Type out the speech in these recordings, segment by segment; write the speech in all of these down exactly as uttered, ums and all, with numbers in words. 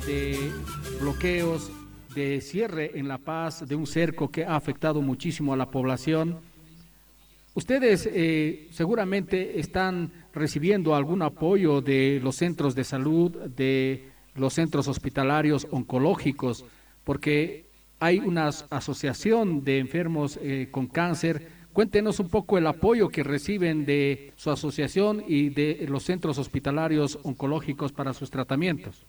de bloqueos, de cierre en La Paz, de un cerco que ha afectado muchísimo a la población. Ustedes eh, seguramente están recibiendo algún apoyo de los centros de salud, de los centros hospitalarios oncológicos, porque hay una asociación de enfermos eh, con cáncer. Cuéntenos un poco el apoyo que reciben de su asociación y de los centros hospitalarios oncológicos para sus tratamientos.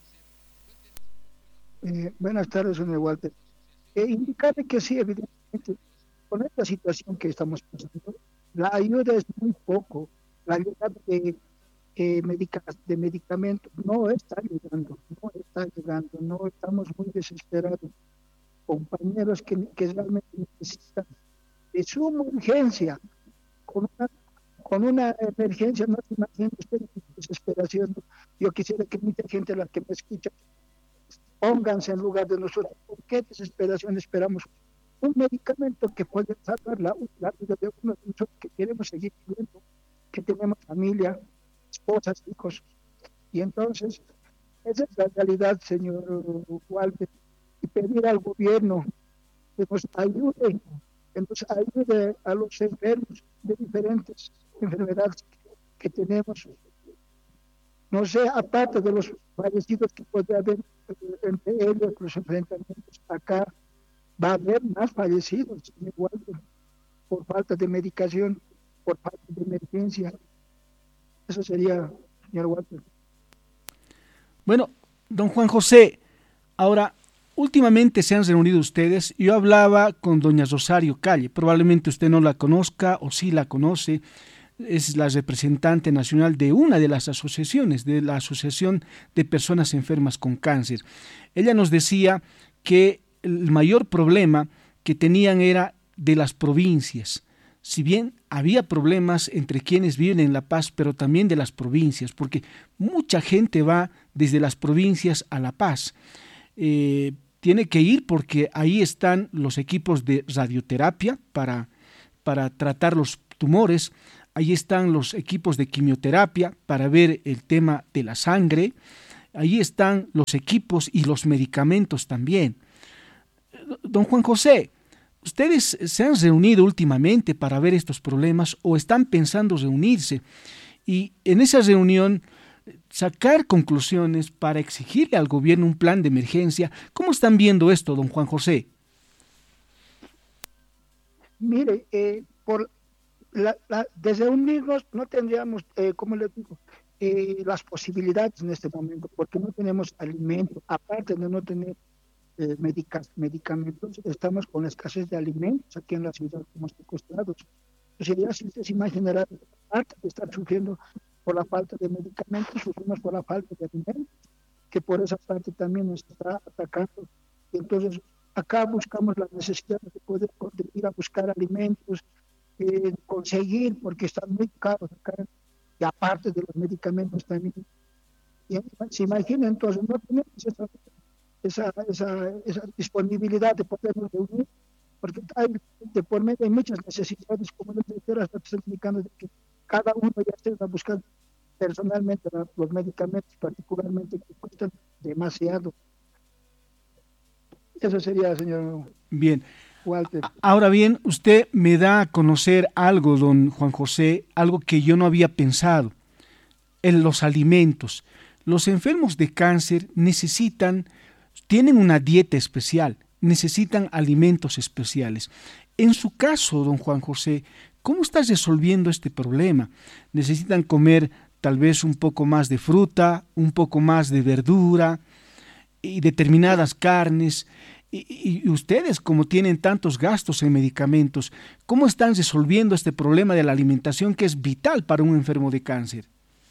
Eh, buenas tardes, señor Walter. Eh, indicarle que sí, evidentemente, con esta situación que estamos pasando, la ayuda es muy poco. La ayuda de, eh, medica- de medicamentos no está llegando, no está llegando, no estamos muy desesperados. Compañeros que, que realmente necesitan de suma urgencia, con una, con una emergencia, no se imaginen ustedes mi desesperación. Yo quisiera que mucha gente, la que me escucha, pónganse en lugar de nosotros. ¿Por qué desesperación esperamos un medicamento que puede salvar la, la vida de uno de nosotros que queremos seguir viviendo, que tenemos familia, esposas, hijos? Y entonces, esa es la realidad, señor Walter, y pedir al gobierno que nos ayude, que nos ayude a los enfermos de diferentes enfermedades que tenemos. No sé, aparte de los fallecidos que puede haber eh, entre ellos, los enfrentamientos acá, va a haber más fallecidos, igual, por falta de medicación, por falta de emergencia. Eso sería, señor Walter. Bueno, don Juan José, ahora, últimamente se han reunido ustedes. Yo hablaba con doña Rosario Calle, probablemente usted no la conozca o sí la conoce. Es la representante nacional de una de las asociaciones, de la Asociación de Personas Enfermas con Cáncer. Ella nos decía que el mayor problema que tenían era de las provincias. Si bien había problemas entre quienes viven en La Paz, pero también de las provincias, porque mucha gente va desde las provincias a La Paz. Eh, tiene que ir porque ahí están los equipos de radioterapia para, para tratar los tumores. Ahí están los equipos de quimioterapia para ver el tema de la sangre. Ahí están los equipos y los medicamentos también. Don Juan José, ¿ustedes se han reunido últimamente para ver estos problemas o están pensando reunirse? Y en esa reunión sacar conclusiones para exigirle al gobierno un plan de emergencia. ¿Cómo están viendo esto, don Juan José? Mire, eh, por la, la, desde unirnos no tendríamos, eh, como les digo, eh, las posibilidades en este momento, porque no tenemos alimento, aparte de no tener eh, medica, medicamentos, estamos con escasez de alimentos aquí en la ciudad, como secuestrados. O sea, ya si usted se imaginará, aparte de estar sufriendo por la falta de medicamentos, sufrimos por la falta de alimentos, que por esa parte también nos está atacando. Y entonces, acá buscamos la necesidad de poder ir a buscar alimentos, eh, conseguir, porque están muy caros acá, y aparte de los medicamentos también. Y se imagina, entonces, no tenemos esa, esa, esa, esa disponibilidad de podernos reunir, porque hay, de por medio hay muchas necesidades, como los doctores están indicando, de que cada uno ya esté a buscar personalmente la, los medicamentos, particularmente que cuestan demasiado. Eso sería, señor Bien. Walter. Ahora bien, usted me da a conocer algo, don Juan José, algo que yo no había pensado, en los alimentos. Los enfermos de cáncer necesitan, tienen una dieta especial, necesitan alimentos especiales. En su caso, don Juan José, ¿cómo estás resolviendo este problema? ¿Necesitan comer tal vez un poco más de fruta, un poco más de verdura y determinadas carnes? Y, y ustedes, como tienen tantos gastos en medicamentos, ¿cómo están resolviendo este problema de la alimentación que es vital para un enfermo de cáncer?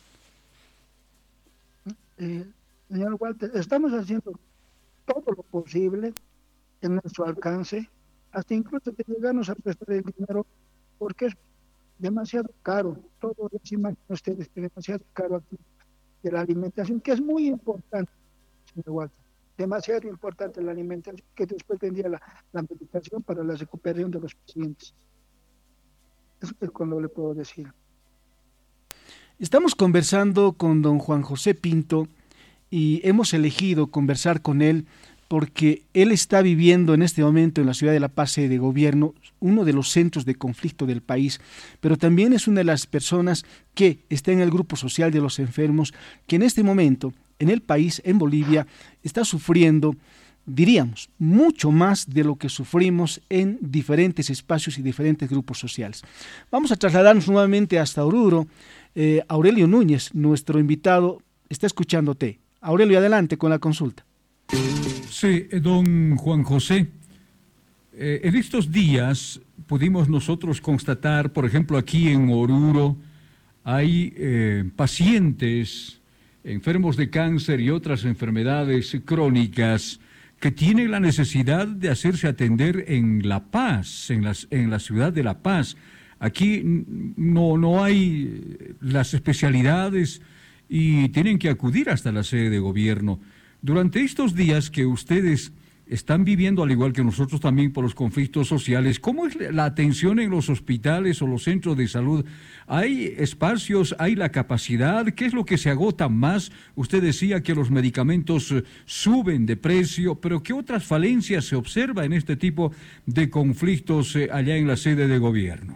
Eh, señor Walter, estamos haciendo todo lo posible en nuestro alcance, hasta incluso que llegarnos a prestar el dinero, porque es demasiado caro. Todo eso, imaginen ustedes, que es demasiado caro aquí de la alimentación, que es muy importante, señor Walter. Demasiado importante la alimentación, que después tendría la, la medicación para la recuperación de los pacientes. Eso es cuando le puedo decir. Estamos conversando con don Juan José Pinto y hemos elegido conversar con él porque él está viviendo en este momento en la ciudad de La Paz, sede de gobierno, uno de los centros de conflicto del país, pero también es una de las personas que está en el grupo social de los enfermos, que en este momento, en el país, en Bolivia, está sufriendo, diríamos, mucho más de lo que sufrimos en diferentes espacios y diferentes grupos sociales. Vamos a trasladarnos nuevamente hasta Oruro. Eh, Aurelio Núñez, nuestro invitado, está escuchándote. Aurelio, adelante con la consulta. Sí, don Juan José, eh, en estos días pudimos nosotros constatar, por ejemplo, aquí en Oruro, hay eh, pacientes enfermos de cáncer y otras enfermedades crónicas que tienen la necesidad de hacerse atender en La Paz, en, las, en la ciudad de La Paz. Aquí no, no hay las especialidades y tienen que acudir hasta la sede de gobierno. Durante estos días que ustedes están viviendo, al igual que nosotros también, por los conflictos sociales, ¿cómo es la atención en los hospitales o los centros de salud? ¿Hay espacios, hay la capacidad? ¿Qué es lo que se agota más? Usted decía que los medicamentos eh, suben de precio, pero ¿qué otras falencias se observa en este tipo de conflictos eh, allá en la sede de gobierno?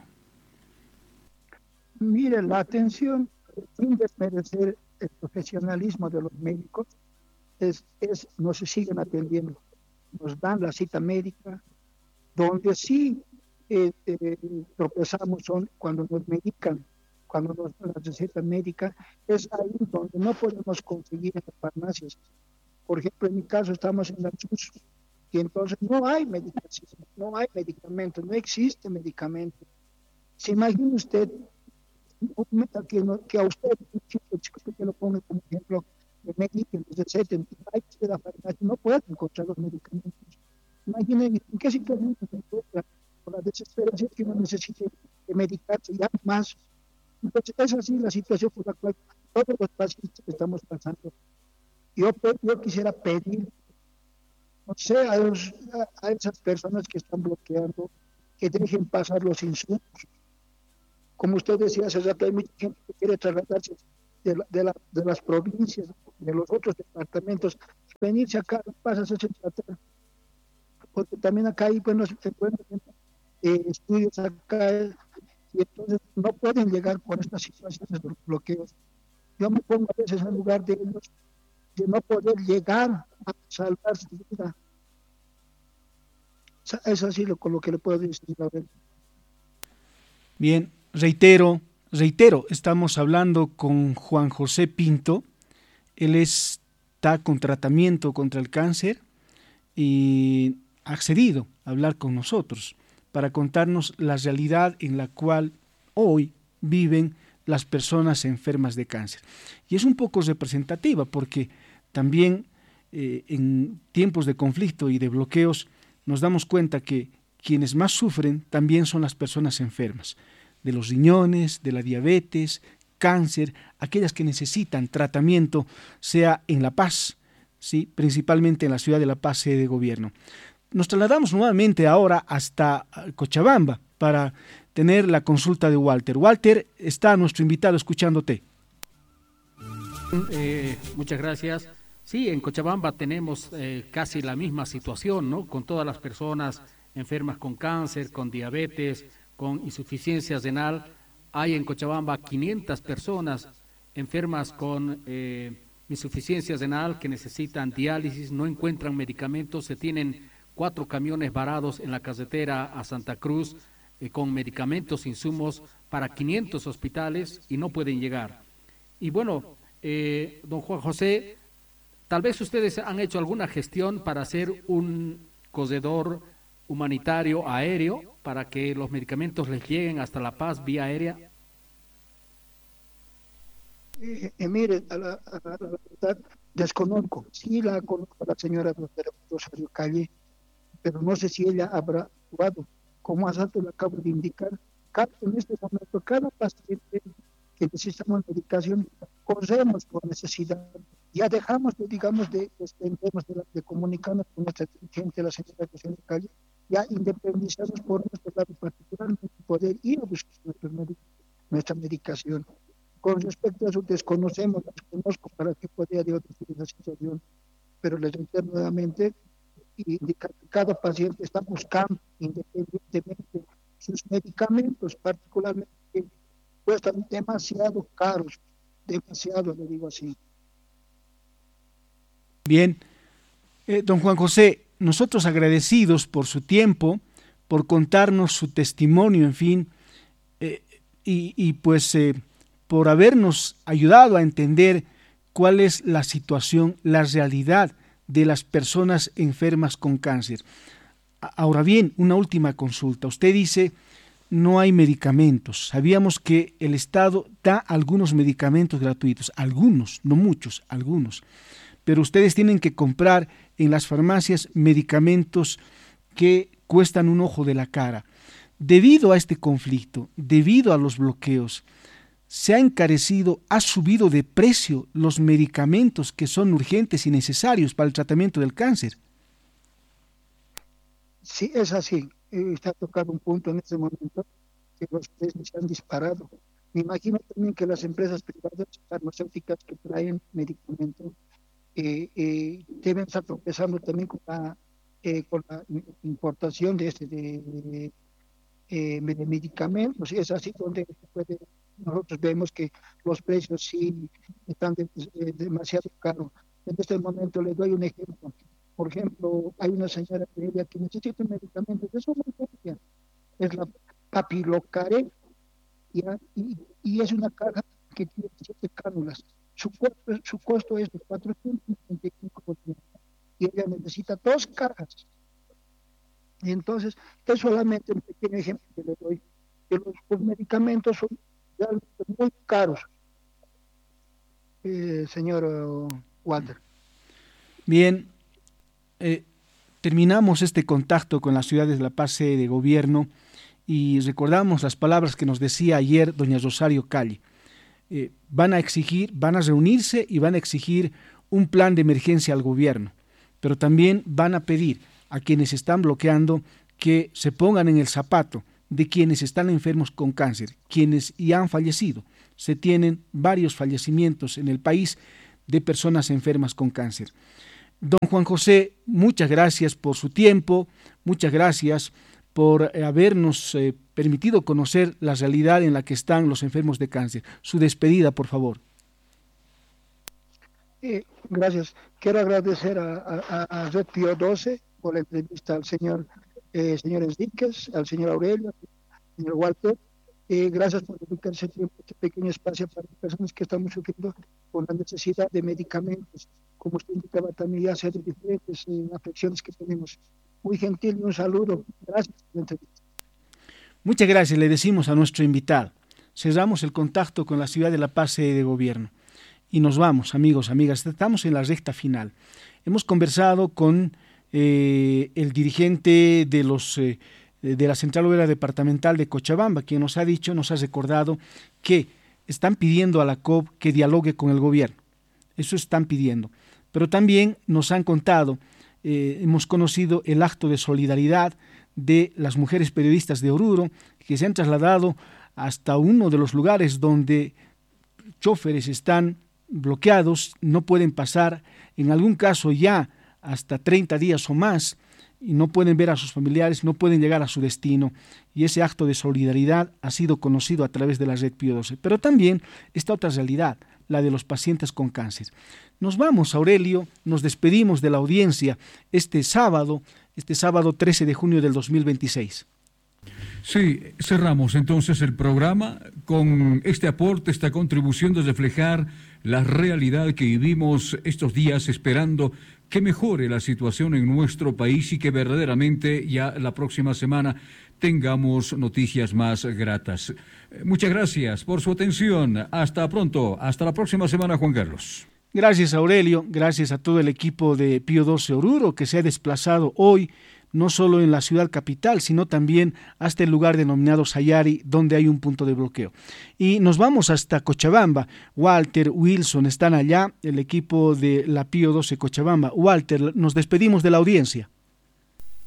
Mire, la atención, sin desmerecer el profesionalismo de los médicos, es, es no se siguen atendiendo. Nos dan la cita médica, donde sí eh, eh, tropezamos son cuando nos medican, cuando nos dan la receta médica, es ahí donde no podemos conseguir en las farmacias. Por ejemplo, en mi caso estamos en la C U S y entonces no hay medicación, no hay medicamento, no existe medicamento. ¿Se imagina usted que, no, que a usted, que lo ponga como ejemplo, de mediquen, de receten, y hay que la farmacia, no puede encontrar los medicamentos? Imaginen en qué situación se encuentra, por la desesperación que uno necesita de medicarse ya más. Entonces, es así la situación por la cual todos los pacientes estamos pasando. Yo, yo quisiera pedir, no sé, a, los, a, a esas personas que están bloqueando, que dejen pasar los insumos. Como usted decía hace rato, hay mucha gente que quiere trasladarse de, la, de, la, de las provincias, de los otros departamentos, venirse acá, pasas a tratar, porque también acá hay buenos, buenos eh, estudios acá, y entonces no pueden llegar por estas situaciones de bloqueos. Yo me pongo a veces en lugar de ellos, de no poder llegar a salvar su vida. Es así lo, con lo que le puedo decir a ver. Bien, reitero, reitero, estamos hablando con Juan José Pinto. Él está con tratamiento contra el cáncer y ha accedido a hablar con nosotros para contarnos la realidad en la cual hoy viven las personas enfermas de cáncer. Y es un poco representativa porque también eh, en tiempos de conflicto y de bloqueos nos damos cuenta que quienes más sufren también son las personas enfermas, de los riñones, de la diabetes, cáncer, aquellas que necesitan tratamiento, sea en La Paz, ¿sí? Principalmente en la ciudad de La Paz, sede de gobierno. Nos trasladamos nuevamente ahora hasta Cochabamba para tener la consulta de Walter. Walter, está nuestro invitado escuchándote. Eh, muchas gracias. Sí, en Cochabamba tenemos eh, casi la misma situación, ¿no? Con todas las personas enfermas con cáncer, con diabetes, con insuficiencia renal. Hay en Cochabamba quinientas personas enfermas con eh, insuficiencia renal que necesitan diálisis, no encuentran medicamentos, se tienen cuatro camiones varados en la carretera a Santa Cruz eh, con medicamentos, insumos para quinientos hospitales y no pueden llegar. Y bueno, eh, don Juan José, tal vez ustedes han hecho alguna gestión para hacer un corredor humanitario aéreo para que los medicamentos les lleguen hasta La Paz vía aérea. Eh, eh, mire, a la, a la, a la verdad desconozco, sí la conozco a la señora Rosario Calle, pero no sé si ella habrá actuado. Como hace rato le acabo de indicar, cada, en este momento cada paciente que necesitamos medicación, corremos por necesidad. Ya dejamos, de, digamos, de, de, de, de comunicarnos con nuestra gente, la señora Rosario Calle, ya independizamos por nuestro lado particularmente, poder ir a buscar nuestra medicación. Con respecto a eso, desconocemos, desconozco para qué podría de otra esa situación, pero les reitero nuevamente, indicar que cada paciente está buscando independientemente sus medicamentos, particularmente que cuestan demasiado caros, demasiado, le digo así. Bien, eh, don Juan José, nosotros agradecidos por su tiempo, por contarnos su testimonio, en fin, eh, y, y pues eh, por habernos ayudado a entender cuál es la situación, la realidad de las personas enfermas con cáncer. Ahora bien, una última consulta. Usted dice, no hay medicamentos. Sabíamos que el Estado da algunos medicamentos gratuitos, algunos, no muchos, algunos. Pero ustedes tienen que comprar en las farmacias medicamentos que cuestan un ojo de la cara. Debido a este conflicto, debido a los bloqueos, se ha encarecido, ha subido de precio los medicamentos que son urgentes y necesarios para el tratamiento del cáncer. Sí, es así. Eh, Está tocando un punto en este momento que los precios se han disparado. Me imagino también que las empresas privadas farmacéuticas que traen medicamentos eh, eh, deben estar tropezando también con la, eh, con la importación de este de, eh, de medicamentos. Es así donde puede, nosotros vemos que los precios sí están de, de, demasiado caros. En este momento les doy un ejemplo. Por ejemplo, hay una señora que, ella, que necesita un medicamento de su emergencia, es la papilocare, ¿ya? Y, y es una caja que tiene siete cánulas. Su costo, su costo es de cuatrocientos noventa y cinco bolivianos y ella necesita dos cajas. Y entonces, es solamente un pequeño ejemplo que le doy, que los, los medicamentos son realmente muy caros, eh, señor uh, Walter. Bien, eh, terminamos este contacto con las ciudades de La Paz, sede de gobierno, y recordamos las palabras que nos decía ayer doña Rosario Calle. Eh, van a exigir, van a reunirse y van a exigir un plan de emergencia al gobierno, pero también van a pedir a quienes están bloqueando que se pongan en el zapato de quienes están enfermos con cáncer, quienes ya han fallecido. Se tienen varios fallecimientos en el país de personas enfermas con cáncer. Don Juan José, muchas gracias por su tiempo, muchas gracias por habernos eh, permitido conocer la realidad en la que están los enfermos de cáncer. Su despedida, por favor. Eh, gracias. Quiero agradecer a, a, a Red Pío doce por la entrevista al señor, eh, señor Enríquez, al señor Aurelio, al señor Walter. Eh, gracias por dedicarse tiempo, este pequeño espacio para las personas que estamos sufriendo con la necesidad de medicamentos, como usted indicaba también, ya sea de diferentes eh, afecciones que tenemos. Muy gentil y un saludo. Gracias por la entrevista. Muchas gracias, le decimos a nuestro invitado. Cerramos el contacto con la ciudad de La Paz, sede de gobierno. Y nos vamos, amigos, amigas. Estamos en la recta final. Hemos conversado con eh, el dirigente de los eh, de la Central Obrera Departamental de Cochabamba, quien nos ha dicho, nos ha recordado que están pidiendo a la C O B que dialogue con el gobierno. Eso están pidiendo. Pero también nos han contado, eh, hemos conocido el acto de solidaridad de las mujeres periodistas de Oruro, que se han trasladado hasta uno de los lugares donde choferes están bloqueados, no pueden pasar, en algún caso ya hasta treinta días o más, y no pueden ver a sus familiares, no pueden llegar a su destino, y ese acto de solidaridad ha sido conocido a través de la Red Pío doce. Pero también esta otra realidad, la de los pacientes con cáncer. Nos vamos, Aurelio, nos despedimos de la audiencia este sábado, este sábado trece de junio del dos mil veintiséis. Sí, cerramos entonces el programa con este aporte, esta contribución de reflejar la realidad que vivimos estos días, esperando que mejore la situación en nuestro país y que verdaderamente ya la próxima semana tengamos noticias más gratas. Muchas gracias por su atención. Hasta pronto. Hasta la próxima semana, Juan Carlos. Gracias, Aurelio. Gracias a todo el equipo de Pío doce Oruro que se ha desplazado hoy no solo en la ciudad capital, sino también hasta el lugar denominado Sayari, donde hay un punto de bloqueo. Y nos vamos hasta Cochabamba. Walter, Wilson están allá, el equipo de la Pío doce Cochabamba. Walter, nos despedimos de la audiencia.